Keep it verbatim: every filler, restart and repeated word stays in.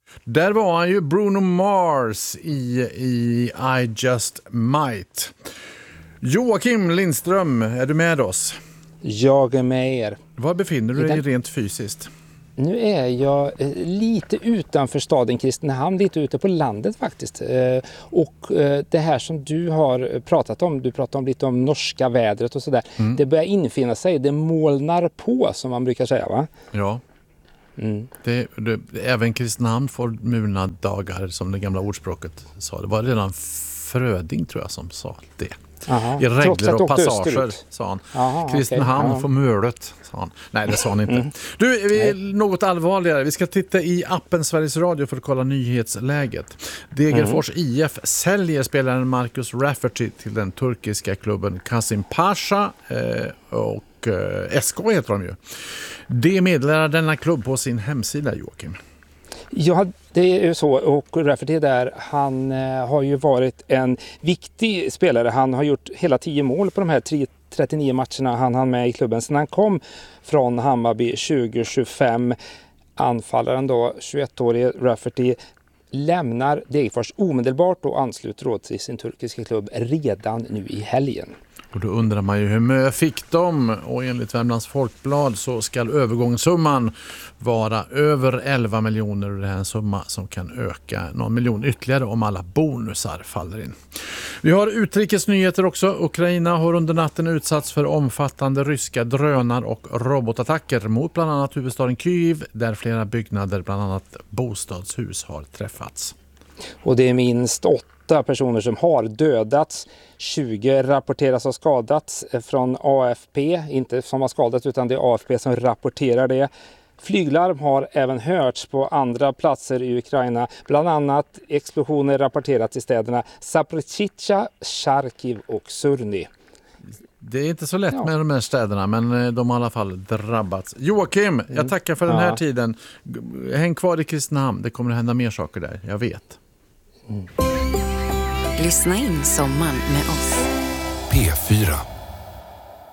Där var han ju, Bruno Mars i, i I Just Might. Joakim Lindström, är du med oss? Jag är med er. Var befinner du dig rent fysiskt? Nu är jag lite utanför staden Kristinehamn, lite ute på landet faktiskt. Och det här som du har pratat om, du pratade om lite om norska vädret och sådär. Mm. Det börjar infinna sig, det molnar på som man brukar säga, va? Ja. Mm. Det, det, även Kristinehamn får mulna dagar, som det gamla ordspråket sa. Det var redan Fröding, tror jag, som sa det. Aha. I regler och passager, sa han. Aha, Kristinehamn okay. får mölet, sa han. Nej, det sa han inte. Mm. Du, vi är något allvarligare. Vi ska titta i appen Sveriges Radio för att kolla nyhetsläget. Degerfors mm. I F säljer spelaren Marcus Rafferty till den turkiska klubben Kasımpaşa eh, och eh, S K heter de ju. Det meddelar denna klubb på sin hemsida, Joakim. Ja, det är ju så, och Rafferty där, han eh, har ju varit en viktig spelare. Han har gjort hela tio mål på de här trettionio matcherna han hann med i klubben sedan han kom från Hammarby tjugo tjugofem. Anfallaren då, tjugoettårige Rafferty, lämnar Degerfors omedelbart och ansluter då till sin turkiska klubb redan nu i helgen. Och då undrar man ju hur mycket fick de, och enligt Värmlands Folkblad så ska övergångssumman vara över elva miljoner, och det är en summa som kan öka någon miljon ytterligare om alla bonusar faller in. Vi har utrikesnyheter också. Ukraina har under natten utsatts för omfattande ryska drönar och robotattacker mot bland annat huvudstaden Kyiv, där flera byggnader, bland annat bostadshus, har träffats. Och det är minst åtta personer som har dödats. tjugo rapporteras ha skadats från A F P, inte som har skadats utan det är A F P som rapporterar det. Flyglarm har även hörts på andra platser i Ukraina. Bland annat explosioner rapporterats i städerna Zaporizjzja, Charkiv och Surny. Det är inte så lätt ja. med de här städerna, men de har i alla fall drabbats. Joakim, jag tackar för den här ja. tiden. Häng kvar i Kristinehamn, det kommer att hända mer saker där, jag vet. Mm. Lyssna in sommaren med oss. P fyra.